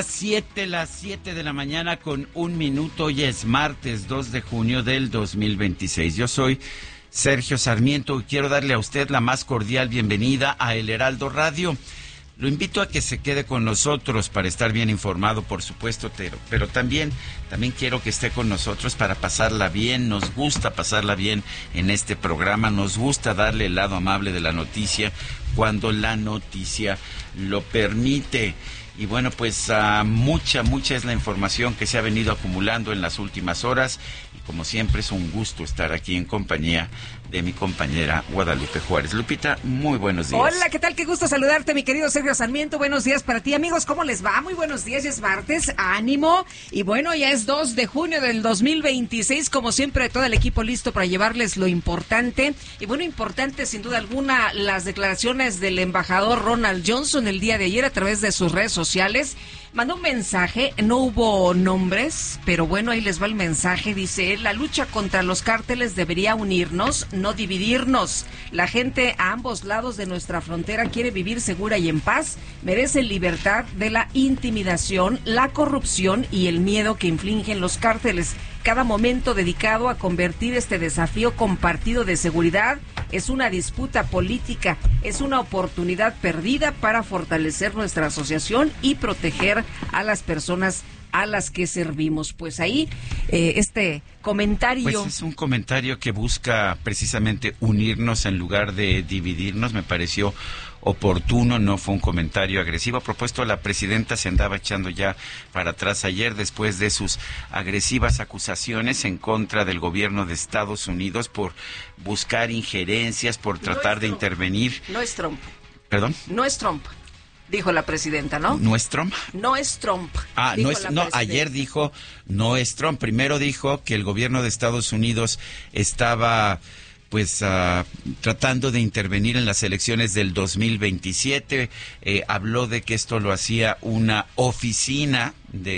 Las siete de la mañana con 1 minuto. Hoy es martes 2 de junio del 2026. Yo soy Sergio Sarmiento y quiero darle a usted la más cordial bienvenida a El Heraldo Radio. Lo invito a que se quede con nosotros para estar bien informado, por supuesto, pero también quiero que esté con nosotros para pasarla bien. Nos gusta pasarla bien en este programa, nos gusta darle el lado amable de la noticia cuando la noticia lo permite. Y bueno, pues mucha es la información que se ha venido acumulando en las últimas horas. Y como siempre es un gusto estar aquí en compañía de mi compañera Guadalupe Juárez. Lupita, muy buenos días. Hola, ¿qué tal? Qué gusto saludarte, mi querido Sergio Sarmiento. Buenos días para ti, amigos. ¿Cómo les va? Muy buenos días, ya es martes. Ánimo. Y bueno, ya es 2 de junio del 2026. Como siempre, todo el equipo listo para llevarles lo importante. Y bueno, importante sin duda alguna las declaraciones del embajador Ronald Johnson el día de ayer a través de sus redes sociales. Mandó un mensaje, no hubo nombres, pero bueno, ahí les va el mensaje. Dice, la lucha contra los cárteles debería unirnos, no dividirnos. La gente a ambos lados de nuestra frontera quiere vivir segura y en paz, merece libertad de la intimidación, la corrupción y el miedo que infligen los cárteles. Cada momento dedicado a convertir este desafío compartido de seguridad es una disputa política, es una oportunidad perdida para fortalecer nuestra asociación y proteger a las personas a las que servimos. Pues ahí este comentario. Pues es un comentario que busca precisamente unirnos en lugar de dividirnos. Me pareció oportuno, no fue un comentario agresivo. A propósito, la presidenta se andaba echando ya para atrás ayer después de sus agresivas acusaciones en contra del gobierno de Estados Unidos por buscar injerencias, por tratar de intervenir. No es Trump. ¿Perdón? No es Trump. Dijo la presidenta, ¿no? ¿No es Trump? No es Trump. No, ayer dijo, no es Trump. Primero dijo que el gobierno de Estados Unidos estaba tratando de intervenir en las elecciones del 2027. Habló de que esto lo hacía una oficina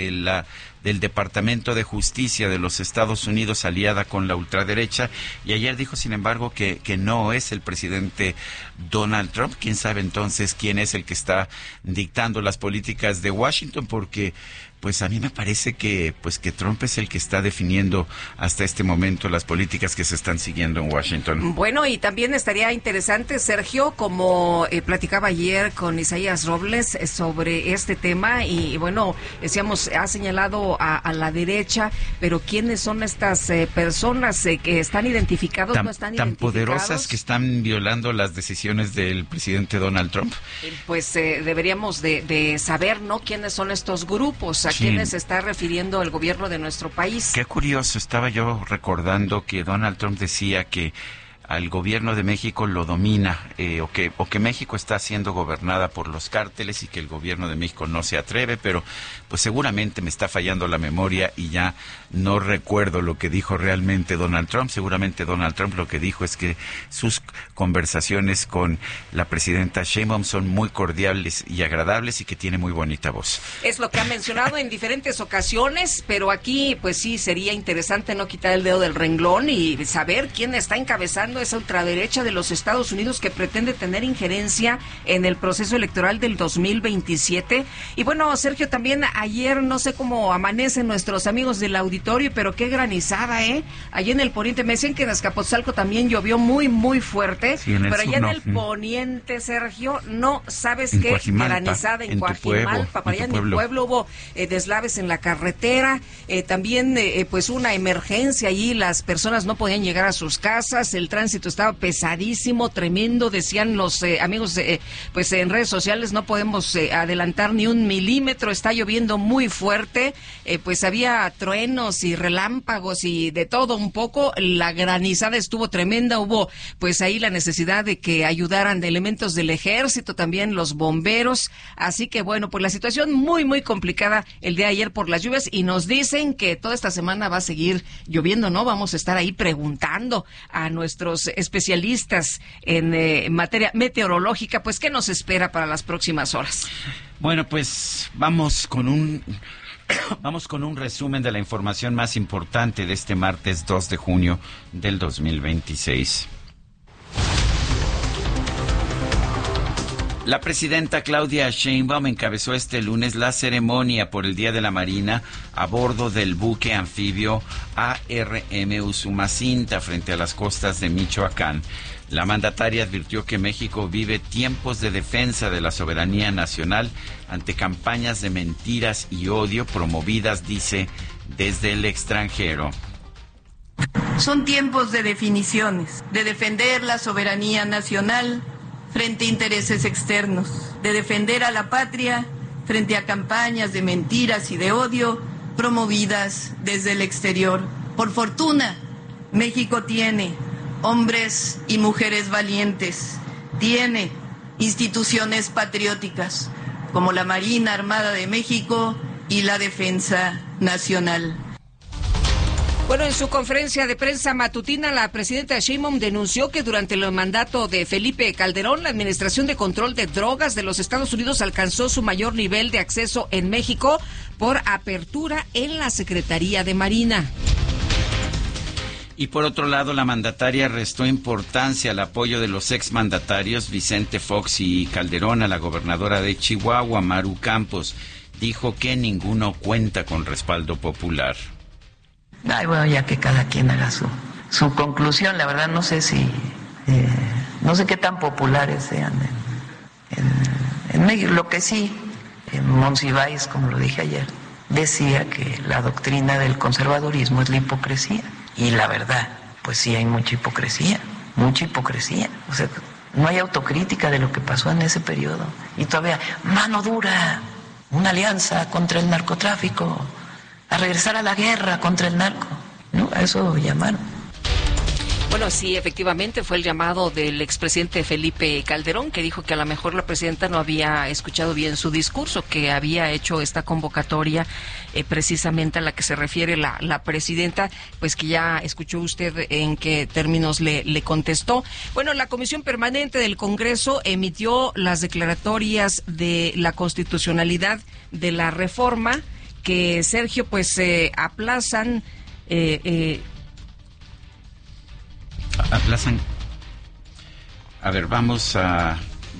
del Departamento de Justicia de los Estados Unidos aliada con la ultraderecha, y ayer dijo, sin embargo, que no es el presidente Donald Trump. ¿Quién sabe entonces quién es el que está dictando las políticas de Washington? Porque pues a mí me parece que Trump es el que está definiendo hasta este momento las políticas que se están siguiendo en Washington. Bueno, y también estaría interesante, Sergio, como platicaba ayer con Isaías Robles sobre este tema, y bueno, decíamos, ha señalado a la derecha, pero ¿quiénes son estas personas que están identificados, no están tan identificados? Poderosas que están violando las decisiones del presidente Donald Trump. Pues deberíamos de saber, ¿no?, quiénes son estos grupos, a quiénes se está refiriendo el gobierno de nuestro país. Qué curioso, estaba yo recordando que Donald Trump decía que al gobierno de México lo domina, o que México está siendo gobernada por los cárteles y que el gobierno de México no se atreve, pero pues seguramente me está fallando la memoria y ya no recuerdo lo que dijo realmente Donald Trump. Seguramente Donald Trump lo que dijo es que sus conversaciones con la presidenta Sheinbaum son muy cordiales y agradables y que tiene muy bonita voz. Es lo que ha mencionado en diferentes ocasiones, pero aquí pues sí sería interesante no quitar el dedo del renglón y saber quién está encabezando esa ultraderecha de los Estados Unidos que pretende tener injerencia en el proceso electoral del 2027. Y bueno, Sergio, también ayer, no sé cómo amanecen nuestros amigos del auditorio, pero qué granizada, allí en el poniente. Me decían que en Azcapotzalco también llovió muy fuerte, sí, pero allá en el poniente, Sergio, no sabes qué granizada en Coajimalpa, para allá en mi pueblo hubo deslaves en la carretera, también pues una emergencia allí, las personas no podían llegar a sus casas, el tránsito estaba pesadísimo, tremendo, decían los amigos, pues en redes sociales no podemos adelantar ni 1 milímetro, está lloviendo muy fuerte, pues había truenos y relámpagos y de todo un poco, la granizada estuvo tremenda, hubo pues ahí la necesidad de que ayudaran de elementos del ejército, también los bomberos, así que bueno, pues la situación muy complicada el día de ayer por las lluvias, y nos dicen que toda esta semana va a seguir lloviendo, ¿no? Vamos a estar ahí preguntando a nuestros especialistas en materia meteorológica, pues qué nos espera para las próximas horas. Bueno, pues vamos con un resumen de la información más importante de este martes 2 de junio del 2026. La presidenta Claudia Sheinbaum encabezó este lunes la ceremonia por el Día de la Marina a bordo del buque anfibio ARM Usumacinta frente a las costas de Michoacán. La mandataria advirtió que México vive tiempos de defensa de la soberanía nacional ante campañas de mentiras y odio promovidas, dice, desde el extranjero. Son tiempos de definiciones, de defender la soberanía nacional frente a intereses externos, de defender a la patria frente a campañas de mentiras y de odio promovidas desde el exterior. Por fortuna, México tiene hombres y mujeres valientes, tiene instituciones patrióticas como la Marina Armada de México y la Defensa Nacional. Bueno, en su conferencia de prensa matutina, la presidenta Sheinbaum denunció que durante el mandato de Felipe Calderón, la Administración de Control de Drogas de los Estados Unidos alcanzó su mayor nivel de acceso en México por apertura en la Secretaría de Marina. Y por otro lado, la mandataria restó importancia al apoyo de los exmandatarios Vicente Fox y Calderón a la gobernadora de Chihuahua, Maru Campos. Dijo que ninguno cuenta con respaldo popular. Ay, bueno, ya que cada quien haga su conclusión. La verdad no sé no sé qué tan populares sean en México. Lo que sí, Monsiváis, como lo dije ayer, decía que la doctrina del conservadurismo es la hipocresía. Y la verdad, pues sí hay mucha hipocresía. O sea, no hay autocrítica de lo que pasó en ese periodo. Y todavía, mano dura, una alianza contra el narcotráfico, a regresar a la guerra contra el narco, ¿no? A eso llamaron. Bueno, sí, efectivamente fue el llamado del expresidente Felipe Calderón, que dijo que a lo mejor la presidenta no había escuchado bien su discurso, que había hecho esta convocatoria precisamente a la que se refiere la presidenta, pues que ya escuchó usted en qué términos le contestó. Bueno, la Comisión Permanente del Congreso emitió las declaratorias de la constitucionalidad de la reforma que, Sergio, pues aplazan. Aplazan. A ver, vamos a.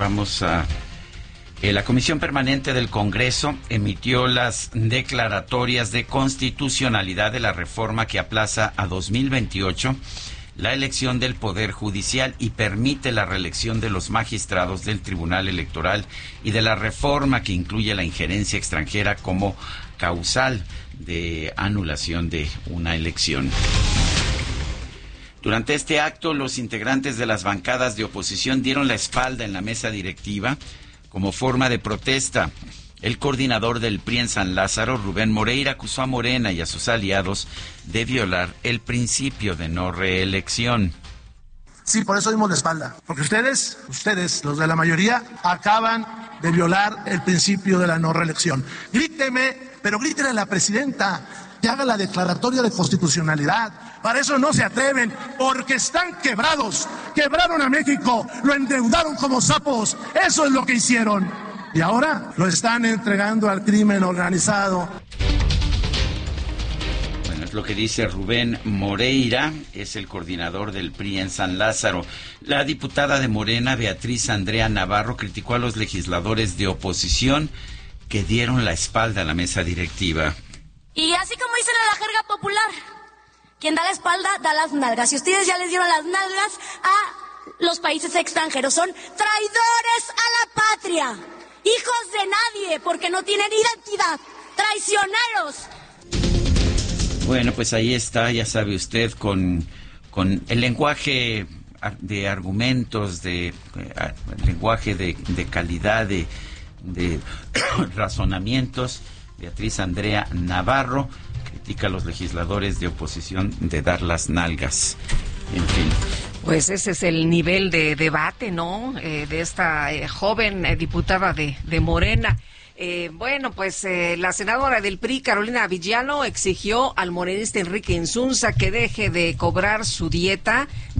La Comisión Permanente del Congreso emitió las declaratorias de constitucionalidad de la reforma que aplaza a 2028 la elección del Poder Judicial y permite la reelección de los magistrados del Tribunal Electoral y de la reforma que incluye la injerencia extranjera como causal de anulación de una elección. Durante este acto, los integrantes de las bancadas de oposición dieron la espalda en la mesa directiva como forma de protesta. El coordinador del PRI en San Lázaro, Rubén Moreira, acusó a Morena y a sus aliados de violar el principio de no reelección. Sí, por eso dimos la espalda, porque ustedes, los de la mayoría, acaban de violar el principio de la no reelección. Gríteme, pero grítele a la presidenta que haga la declaratoria de constitucionalidad. Para eso no se atreven, porque están quebrados. Quebraron a México, lo endeudaron como sapos. Eso es lo que hicieron. Y ahora lo están entregando al crimen organizado. Bueno, es lo que dice Rubén Moreira, es el coordinador del PRI en San Lázaro. La diputada de Morena, Beatriz Andrea Navarro, criticó a los legisladores de oposición que dieron la espalda a la mesa directiva. Y así como dicen en la jerga popular, quien da la espalda da las nalgas. Y ustedes ya les dieron las nalgas a los países extranjeros. Son traidores a la patria, hijos de nadie, porque no tienen identidad, traicioneros. Bueno, pues ahí está, ya sabe usted, con el lenguaje de argumentos, lenguaje de calidad, de razonamientos. Beatriz Andrea Navarro critica a los legisladores de oposición de dar las nalgas. En fin. Pues ese es el nivel de debate, ¿no? De esta joven diputada de Morena. Bueno, pues la senadora del PRI, Carolina Villano, exigió al morenista Enrique Insunza que deje de cobrar su dieta,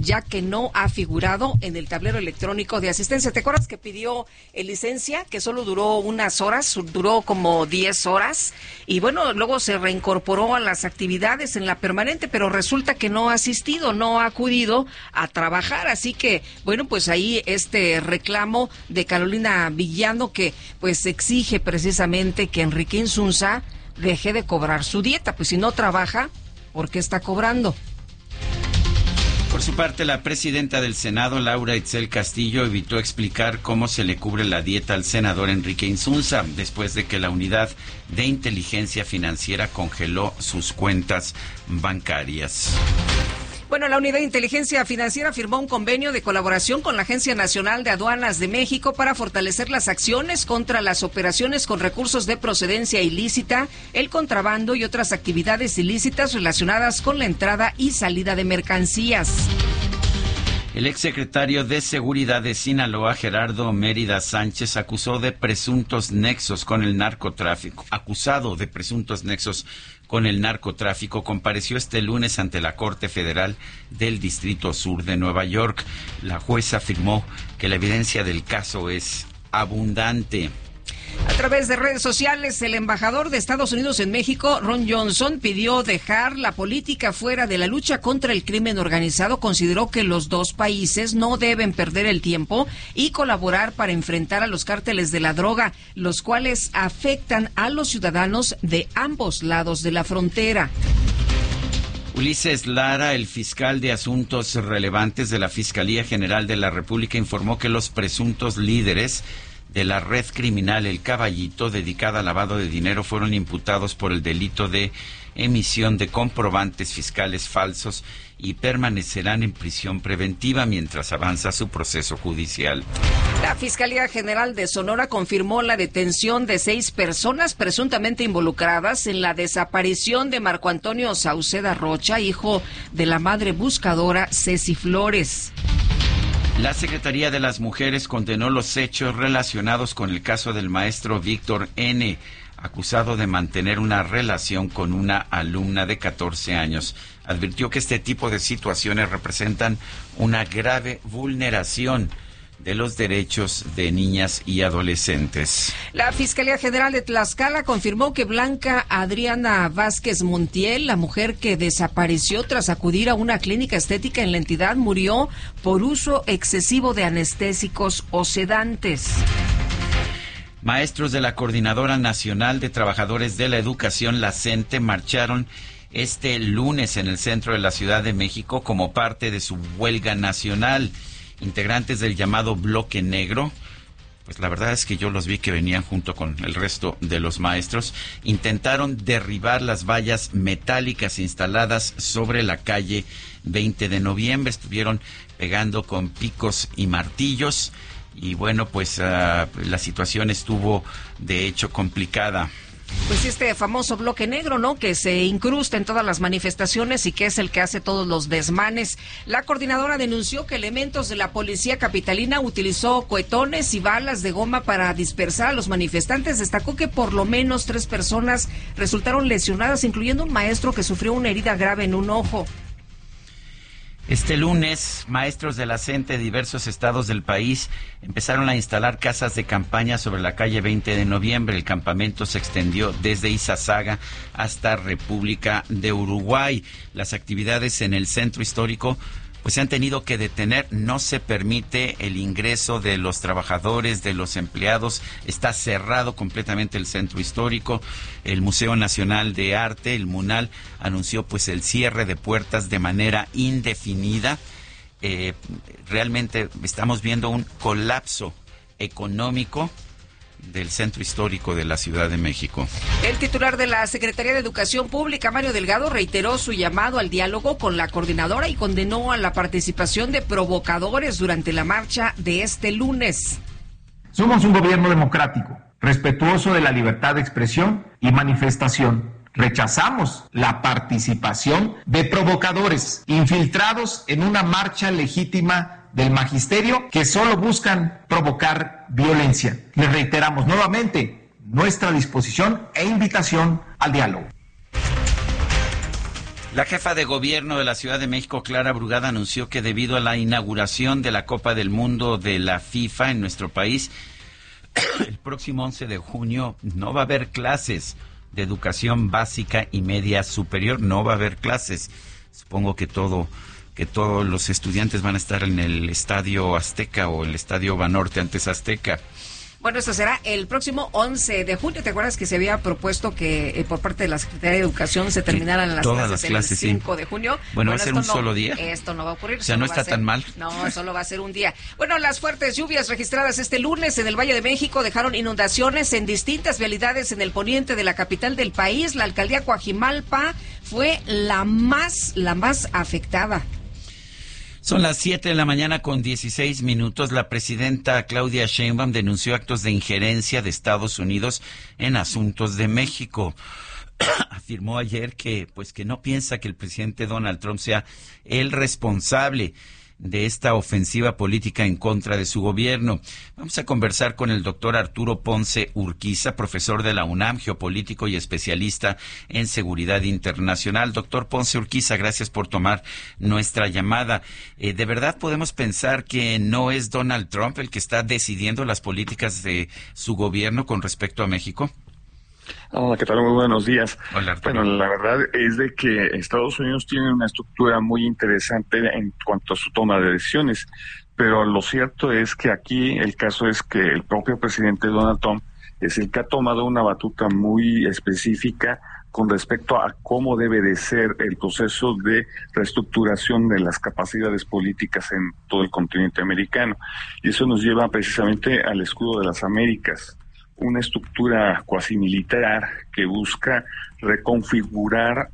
ya que no ha figurado en el tablero electrónico de asistencia. ¿Te acuerdas que pidió licencia, que solo duró unas horas, duró como 10 horas? Y bueno, luego se reincorporó a las actividades en la permanente, pero resulta que no ha asistido, no ha acudido a trabajar. Así que, bueno, pues ahí este reclamo de Carolina Villano, que pues exige precisamente que Enrique Insunza deje de cobrar su dieta. Pues si no trabaja, ¿por qué está cobrando? Por su parte, la presidenta del Senado, Laura Etzel Castillo, evitó explicar cómo se le cubre la dieta al senador Enrique Insunza, después de que la Unidad de Inteligencia Financiera congeló sus cuentas bancarias. Bueno, la Unidad de Inteligencia Financiera firmó un convenio de colaboración con la Agencia Nacional de Aduanas de México para fortalecer las acciones contra las operaciones con recursos de procedencia ilícita, el contrabando y otras actividades ilícitas relacionadas con la entrada y salida de mercancías. El exsecretario de Seguridad de Sinaloa, Gerardo Mérida Sánchez, acusado de presuntos nexos con el narcotráfico, compareció este lunes ante la Corte Federal del Distrito Sur de Nueva York. La jueza afirmó que la evidencia del caso es abundante. A través de redes sociales, el embajador de Estados Unidos en México, Ron Johnson, pidió dejar la política fuera de la lucha contra el crimen organizado. Consideró que los dos países no deben perder el tiempo y colaborar para enfrentar a los cárteles de la droga, los cuales afectan a los ciudadanos de ambos lados de la frontera. Ulises Lara, el fiscal de Asuntos Relevantes de la Fiscalía General de la República, informó que los presuntos líderes de la red criminal El Caballito, dedicada al lavado de dinero, fueron imputados por el delito de emisión de comprobantes fiscales falsos y permanecerán en prisión preventiva mientras avanza su proceso judicial. La Fiscalía General de Sonora confirmó la detención de 6 personas presuntamente involucradas en la desaparición de Marco Antonio Sauceda Rocha, hijo de la madre buscadora Ceci Flores. La Secretaría de las Mujeres condenó los hechos relacionados con el caso del maestro Víctor N., acusado de mantener una relación con una alumna de 14 años. Advirtió que este tipo de situaciones representan una grave vulneración de los derechos de niñas y adolescentes. La Fiscalía General de Tlaxcala confirmó que Blanca Adriana Vázquez Montiel, la mujer que desapareció tras acudir a una clínica estética en la entidad, murió por uso excesivo de anestésicos o sedantes. Maestros de la Coordinadora Nacional de Trabajadores de la Educación, la CENTE, marcharon este lunes en el centro de la Ciudad de México como parte de su huelga nacional. Integrantes del llamado Bloque Negro, pues la verdad es que yo los vi que venían junto con el resto de los maestros, intentaron derribar las vallas metálicas instaladas sobre la calle 20 de noviembre, estuvieron pegando con picos y martillos y bueno, pues la situación estuvo de hecho complicada. Pues este famoso bloque negro, ¿no?, que se incrusta en todas las manifestaciones y que es el que hace todos los desmanes. La coordinadora denunció que elementos de la policía capitalina utilizó cohetones y balas de goma para dispersar a los manifestantes. Destacó que por lo menos 3 personas resultaron lesionadas, incluyendo un maestro que sufrió una herida grave en un ojo. Este lunes, maestros de la CENTE de diversos estados del país empezaron a instalar casas de campaña sobre la calle 20 de noviembre. El campamento se extendió desde Izazaga hasta República de Uruguay. Las actividades en el centro histórico pues se han tenido que detener. No se permite el ingreso de los trabajadores, de los empleados. Está cerrado completamente el centro histórico. El Museo Nacional de Arte, el MUNAL, anunció pues el cierre de puertas de manera indefinida. Realmente estamos viendo un colapso económico del centro histórico de la Ciudad de México. El titular de la Secretaría de Educación Pública, Mario Delgado, reiteró su llamado al diálogo con la coordinadora y condenó a la participación de provocadores durante la marcha de este lunes. Somos un gobierno democrático, respetuoso de la libertad de expresión y manifestación. Rechazamos la participación de provocadores infiltrados en una marcha legítima del magisterio que solo buscan provocar violencia. Les reiteramos nuevamente nuestra disposición e invitación al diálogo. La jefa de gobierno de la Ciudad de México, Clara Brugada, anunció que debido a la inauguración de la Copa del Mundo de la FIFA en nuestro país, el próximo 11 de junio no va a haber clases de educación básica y media superior, no va a haber clases. Supongo que todos los estudiantes van a estar en el Estadio Azteca o el Estadio Banorte, antes Azteca. Bueno, esto será el próximo 11 de junio. ¿Te acuerdas que se había propuesto que por parte de la Secretaría de Educación se terminaran todas las clases el 5 de junio? Bueno, ¿va a ser un solo día? Esto no va a ocurrir. O sea, no está tan mal. No, solo va a ser un día. Bueno, las fuertes lluvias registradas este lunes en el Valle de México dejaron inundaciones en distintas vialidades en el poniente de la capital del país. La alcaldía Coajimalpa fue la más afectada. Son las 7 de la mañana con 16 minutos. La presidenta Claudia Sheinbaum denunció actos de injerencia de Estados Unidos en asuntos de México. Afirmó ayer que no piensa que el presidente Donald Trump sea el responsable de esta ofensiva política en contra de su gobierno. Vamos a conversar con el doctor Arturo Ponce Urquiza, profesor de la UNAM, geopolítico y especialista en seguridad internacional. Doctor Ponce Urquiza, gracias por tomar nuestra llamada. ¿De verdad podemos pensar que no es Donald Trump el que está decidiendo las políticas de su gobierno con respecto a México? Hola, ¿qué tal? Muy buenos días. Hola, Arturo. Bueno, la verdad es de que Estados Unidos tiene una estructura muy interesante en cuanto a su toma de decisiones, pero lo cierto es que aquí el caso es que el propio presidente Donald Trump es el que ha tomado una batuta muy específica con respecto a cómo debe de ser el proceso de reestructuración de las capacidades políticas en todo el continente americano. Y eso nos lleva precisamente al escudo de las Américas, una estructura cuasi militar que busca reconfigurar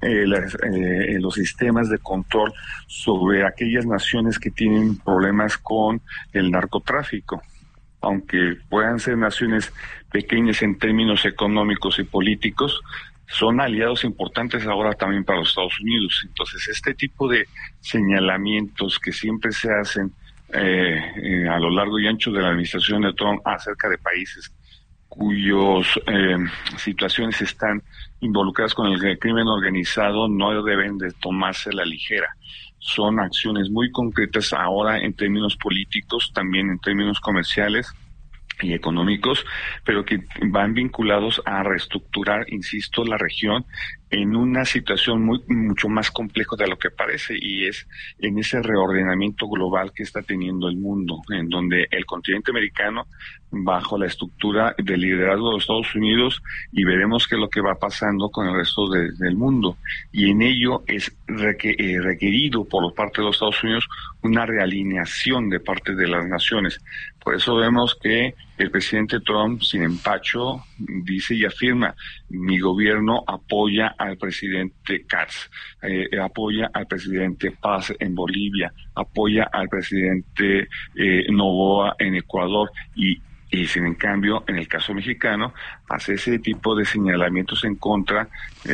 los sistemas de control sobre aquellas naciones que tienen problemas con el narcotráfico. Aunque puedan ser naciones pequeñas en términos económicos y políticos, son aliados importantes ahora también para los Estados Unidos. Entonces, este tipo de señalamientos que siempre se hacen a lo largo y ancho de la administración de Trump acerca de países cuyos situaciones están involucradas con el crimen organizado no deben de tomarse a la ligera. Son acciones muy concretas ahora en términos políticos, también en términos comerciales y económicos, pero que van vinculados a reestructurar, insisto, la región en una situación mucho más compleja de lo que parece, y es en ese reordenamiento global que está teniendo el mundo, en donde el continente americano, bajo la estructura del liderazgo de los Estados Unidos, y veremos qué es lo que va pasando con el resto del mundo, y en ello es requerido por parte de los Estados Unidos una realineación de parte de las naciones. Por eso vemos que el presidente Trump, sin empacho, dice y afirma: mi gobierno apoya al presidente Katz, apoya al presidente Paz en Bolivia, apoya al presidente Noboa en Ecuador, y sin en cambio, en el caso mexicano, hace ese tipo de señalamientos en contra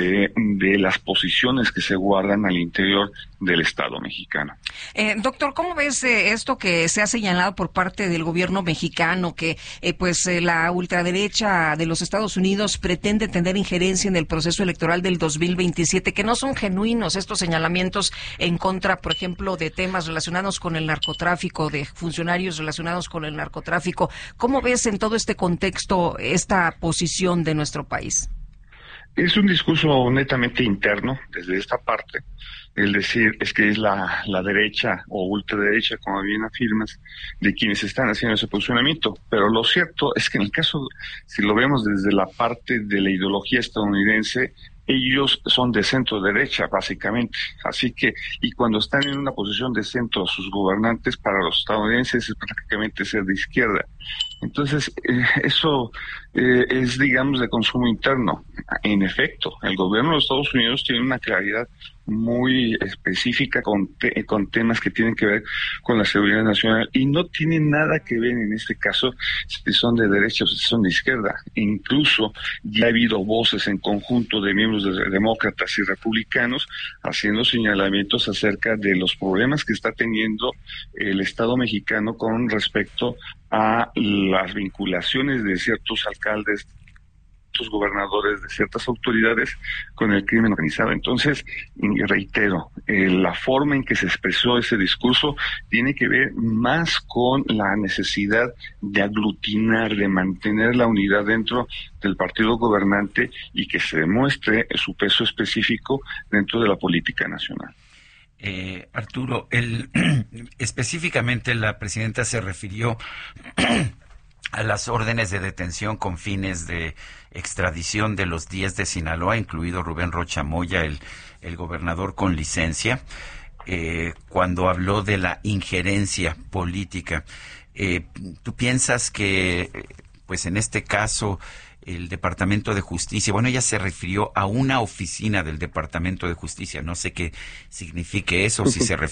de las posiciones que se guardan al interior del Estado mexicano. Doctor, ¿cómo ves esto que se ha señalado por parte del gobierno mexicano, que la ultraderecha de los Estados Unidos pretende tener injerencia en el proceso electoral del 2027, que no son genuinos estos señalamientos en contra, por ejemplo, de temas relacionados con el narcotráfico, de funcionarios relacionados con el narcotráfico? ¿Cómo ves en todo este contexto esta posición de nuestro país? Es un discurso netamente interno desde esta parte, es decir, es que es la derecha o ultraderecha, como bien afirmas, de quienes están haciendo ese posicionamiento. Pero lo cierto es que en el caso, si lo vemos desde la parte de la ideología estadounidense, ellos son de centro derecha, básicamente. Así que, y cuando están en una posición de centro, sus gobernantes, para los estadounidenses es prácticamente ser de izquierda. Entonces, eso es, digamos, de consumo interno. En efecto, el gobierno de los Estados Unidos tiene una claridad muy específica con temas que tienen que ver con la seguridad nacional, y no tiene nada que ver en este caso si son de derecha o si son de izquierda. Incluso ya ha habido voces en conjunto de miembros de demócratas y republicanos haciendo señalamientos acerca de los problemas que está teniendo el Estado mexicano con respecto a las vinculaciones de ciertos alcaldes ciertos gobernadores, de ciertas autoridades con el crimen organizado. Entonces, y reitero, la forma en que se expresó ese discurso tiene que ver más con la necesidad de aglutinar, de mantener la unidad dentro del partido gobernante y que se demuestre su peso específico dentro de la política nacional. Arturo, específicamente la presidenta se refirió a las órdenes de detención con fines de extradición de los 10 de Sinaloa, incluido Rubén Rocha Moya, el gobernador con licencia, cuando habló de la injerencia política. ¿Tú piensas que, pues en este caso, el Departamento de Justicia, bueno, ella se refirió a una oficina del Departamento de Justicia, no sé qué signifique eso, si se refiere